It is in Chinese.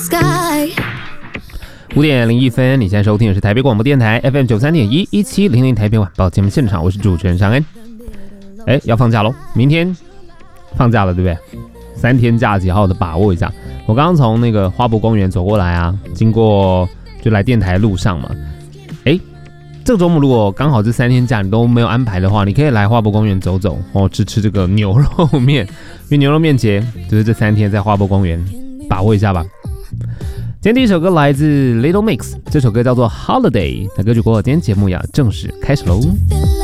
5:01，你现在收听的是台北广播电台 FM 93.11700台北晚报节目现场，我是主持人尚恩。要放假喽，明天放假了，对不对？3天假期，好好的把握一下。我刚刚从那个花博公园走过来啊，经过就来电台路上嘛。这个周末如果刚好这3天假你都没有安排的话，你可以来花博公园走走哦，吃这个牛肉面，因为牛肉面节就是这3天在花博公园，把握一下吧。今天第一首歌来自 Little Mix， 这首歌叫做 Holiday。那歌曲过后，今天节目要正式开始喽。